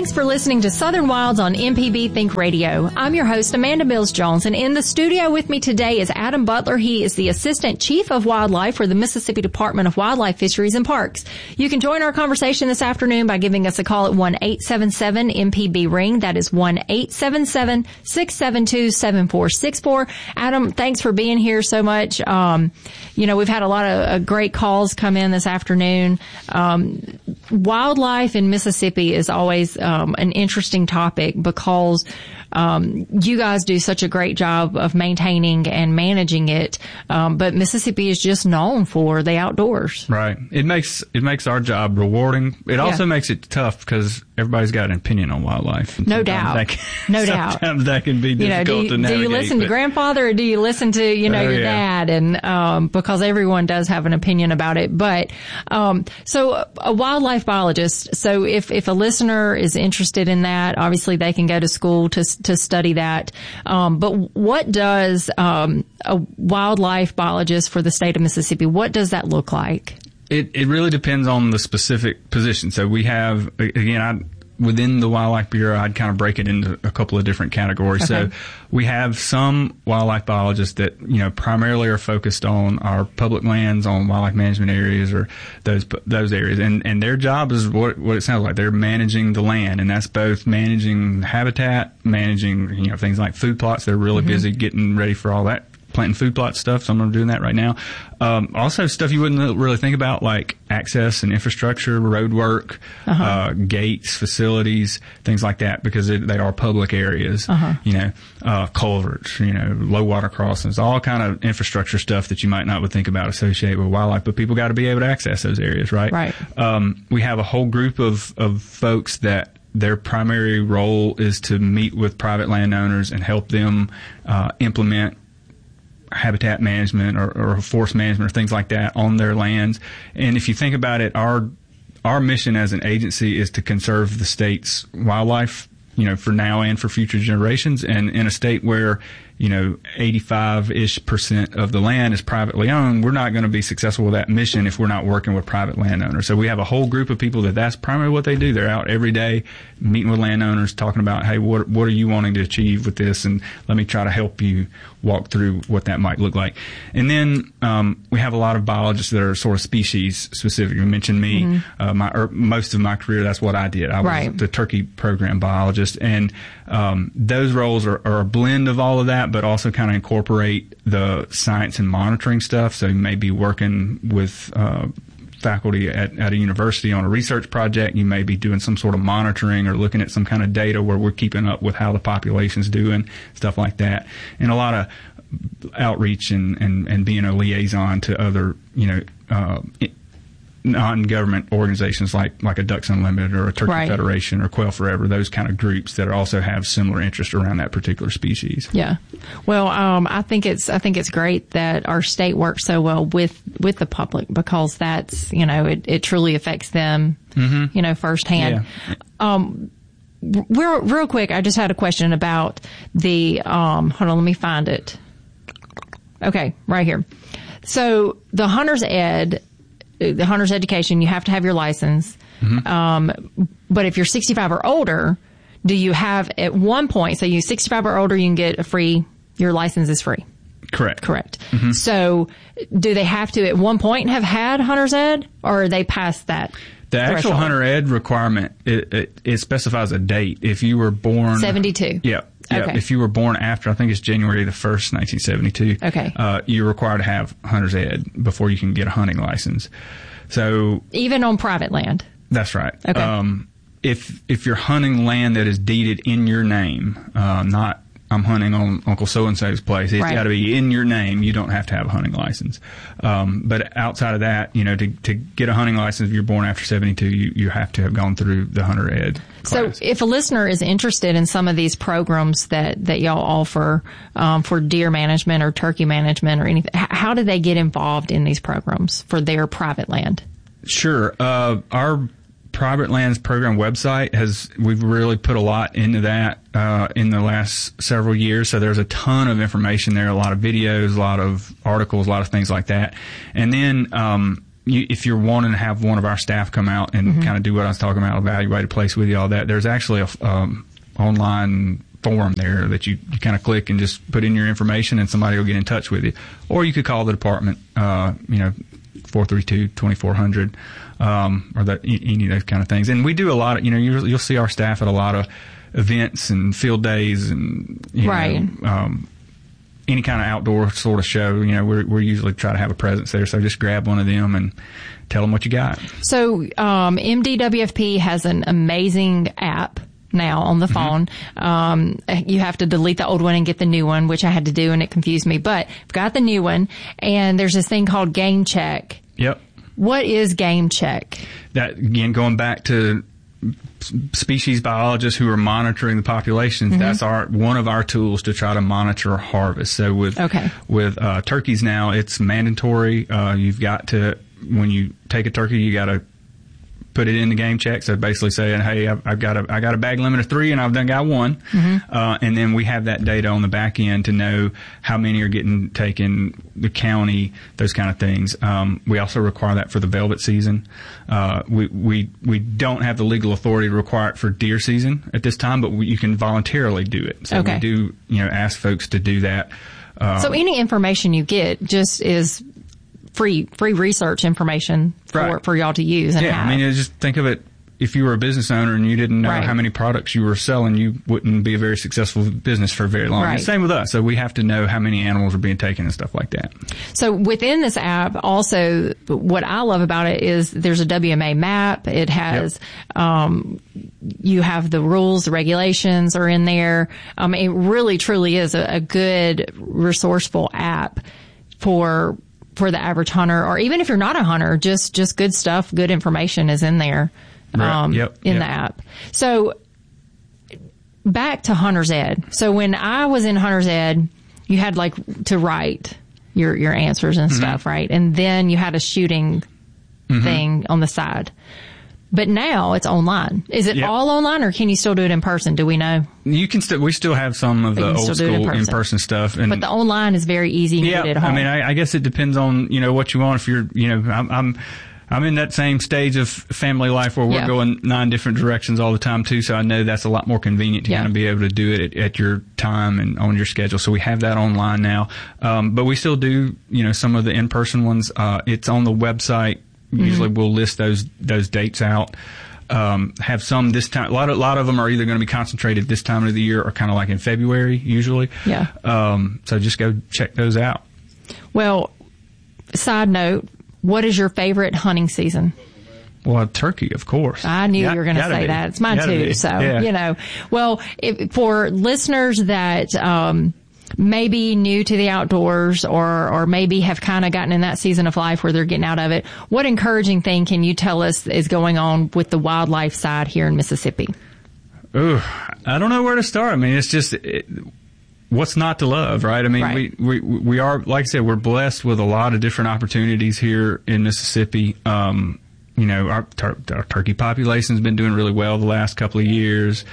Thanks for listening to Southern Wilds on MPB Think Radio. I'm your host, Amanda Mills-Jones, and in the studio with me today is Adam Butler. He is the Assistant Chief of Wildlife for the Mississippi Department of Wildlife, Fisheries, and Parks. You can join our conversation this afternoon by giving us a call at 1-877-MPB-RING. That is 1-877-672-7464. Adam, thanks for being here so much. We've had a lot of great calls come in this afternoon. Wildlife in Mississippi is always an interesting topic because you guys do such a great job of maintaining and managing it, but Mississippi is just known for the outdoors. Right. It makes our job rewarding. It also makes it tough because everybody's got an opinion on wildlife. No doubt. Sometimes that can be difficult to navigate. Do you listen to grandfather or do you listen to your dad? And because everyone does have an opinion about it. But so a wildlife biologist. So if a listener is interested in that, obviously they can go to school to study that. But what does a wildlife biologist for the state of Mississippi, what does that look like? It really depends on the specific position. So we have, again, within the Wildlife Bureau, I'd kind of break it into a couple of different categories. Okay. So we have some wildlife biologists that, primarily are focused on our public lands, on wildlife management areas or those areas. And their job is what it sounds like. They're managing the land, and that's both managing habitat, managing, things like food plots. They're really busy getting ready for all that, planting food plot stuff. Some are doing that right now. Also stuff you wouldn't really think about, like access and infrastructure, road work, gates, facilities, things like that, because they are public areas, culverts, low water crossings, all kind of infrastructure stuff that you might not would think about associated with wildlife, but people got to be able to access those areas, right? Right. We have a whole group of folks that their primary role is to meet with private landowners and help them implement habitat management or forest management or things like that on their lands. And if you think about it, our mission as an agency is to conserve the state's wildlife, for now and for future generations. And in a state where, 85-ish% of the land is privately owned, we're not going to be successful with that mission if we're not working with private landowners. So we have a whole group of people that's primarily what they do. They're out every day meeting with landowners, talking about, hey, what are you wanting to achieve with this? And let me try to help you walk through what that might look like. And then we have a lot of biologists that are sort of species specific. You mentioned me. Most of my career, that's what I did. I was the turkey program biologist. And those roles are a blend of all of that, but also kind of incorporate the science and monitoring stuff. So you may be working with faculty at a university on a research project. You may be doing some sort of monitoring or looking at some kind of data where we're keeping up with how the population's doing, stuff like that. And a lot of outreach and being a liaison to other, non-government organizations like a Ducks Unlimited or a Turkey Federation or Quail Forever, those kind of groups that also have similar interest around that particular species. Yeah. Well, I think it's great that our state works so well with the public, because that's, it truly affects them, firsthand. Yeah. Real quick, I just had a question about the, hold on, let me find it. Okay, right here. So the hunter's education, you have to have your license. But if you're 65 or older, do you have at one point, so you're 65 or older, you can get your license is free. Correct. Mm-hmm. So do they have to at one point have had hunter's ed, or are they past that? The actual hunter ed requirement, it specifies a date. If you were born 72. Yeah. Okay. If you were born after, I think it's January the 1st, 1972. Okay. You're required to have hunter's ed before you can get a hunting license. So even on private land. That's right. Okay. If you're hunting land that is deeded in your name, not I'm hunting on Uncle So-and-so's place. It's got to be in your name. You don't have to have a hunting license. But outside of that, to get a hunting license, if you're born after 72, you have to have gone through the hunter ed class. So if a listener is interested in some of these programs that y'all offer, for deer management or turkey management or anything, how do they get involved in these programs for their private land? Sure. Our private lands program website we've really put a lot into that in the last several years. So there's a ton of information there, a lot of videos, a lot of articles, a lot of things like that. And then if you're wanting to have one of our staff come out and kind of do what I was talking about, evaluate a place with you, all that, there's actually a online forum there that you kind of click and just put in your information and somebody will get in touch with you. Or you could call the department, 432-2400, or any of those kind of things. And we do a lot of, you'll see our staff at a lot of events and field days and, any kind of outdoor sort of show. We're usually try to have a presence there. So just grab one of them and tell them what you got. So, MDWFP has an amazing app now on the phone. You have to delete the old one and get the new one, which I had to do and it confused me, but I've got the new one and there's this thing called Game Check. Yep. What is Game Check? That, again, going back to species biologists who are monitoring the populations, that's one of our tools to try to monitor harvest. So with turkeys now, it's mandatory. You've got to, when you take a turkey, you got to put it in the Game Check. So basically saying, hey, I got a bag limit of 3 and I've done got 1. And then we have that data on the back end to know how many are getting taken, the county, those kind of things. We also require that for the velvet season. We don't have the legal authority to require it for deer season at this time, but you can voluntarily do it. So we do, ask folks to do that. So any information you get just is free research information for y'all to use. And have. I mean, just think of it. If you were a business owner and you didn't know how many products you were selling, you wouldn't be a very successful business for very long. The same with us. So we have to know how many animals are being taken and stuff like that. So within this app, also, what I love about it is there's a WMA map. It has, you have the rules, the regulations are in there. It really, truly is a good, resourceful app for the average hunter, or even if you're not a hunter, just good stuff, good information is in there, in the app. So back to Hunter's Ed. So when I was in Hunter's Ed, you had to write your answers and stuff, right? And then you had a shooting thing on the side. But now it's online. Is it all online, or can you still do it in person? Do we know? You can still. We still have some of the old school in-person stuff, but the online is very easy. You can do it at home. I mean, I guess it depends on what you want. If you're, I'm in that same stage of family life where we're going 9 different directions all the time too. So I know that's a lot more convenient to kind of be able to do it at your time and on your schedule. So we have that online now, but we still do some of the in-person ones. It's on the website. Usually we'll list those dates out. Have some this time. A lot of them are either going to be concentrated this time of the year or kind of like in February usually. Yeah. So just go check those out. Well, side note, what is your favorite hunting season? Well, turkey, of course. I knew you were going to say that. It's mine too. So, well, for listeners that, maybe new to the outdoors or maybe have kind of gotten in that season of life where they're getting out of it, what encouraging thing can you tell us is going on with the wildlife side here in Mississippi? Ooh, I don't know where to start. I mean, it's just what's not to love, right? I mean, we are, like I said, we're blessed with a lot of different opportunities here in Mississippi. Our turkey population's been doing really well the last couple of years.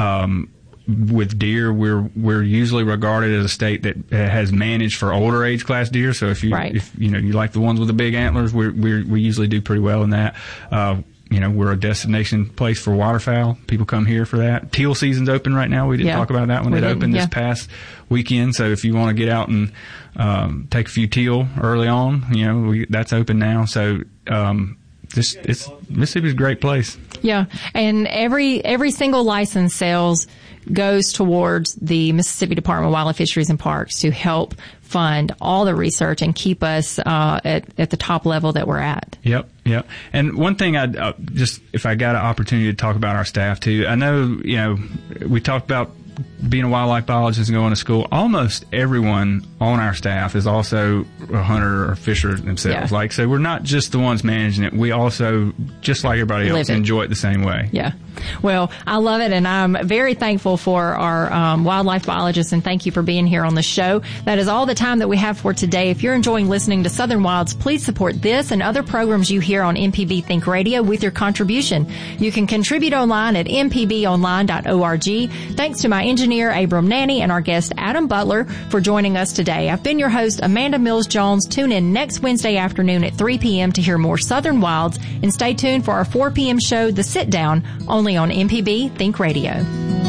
With deer, we're usually regarded as a state that has managed for older age class deer. So if you like the ones with the big antlers, we usually do pretty well in that. We're a destination place for waterfowl. People come here for that. Teal season's open right now. We didn't talk about that one. It opened this past weekend. So if you want to get out and take a few teal early on, that's open now. So Mississippi's a great place. Yeah, and every single license sales goes towards the Mississippi Department of Wildlife, Fisheries, and Parks to help fund all the research and keep us at the top level that we're at. Yep. And one thing if I got an opportunity to talk about our staff too, I know, we talked about being a wildlife biologist and going to school. Almost everyone on our staff is also a hunter or fisher themselves. Yeah. So we're not just the ones managing it. We also, just like everybody else, enjoy it the same way. Yeah. Well, I love it, and I'm very thankful for our wildlife biologists, and thank you for being here on the show. That is all the time that we have for today. If you're enjoying listening to Southern Wilds, please support this and other programs you hear on MPB Think Radio with your contribution. You can contribute online at mpbonline.org. Thanks to my engineer, Abram Nanny, and our guest, Adam Butler, for joining us today. I've been your host, Amanda Mills Jones. Jones. Tune in next Wednesday afternoon at 3 p.m. to hear more Southern Wilds, and stay tuned for our 4 p.m. show, The Sit Down, only on MPB Think Radio.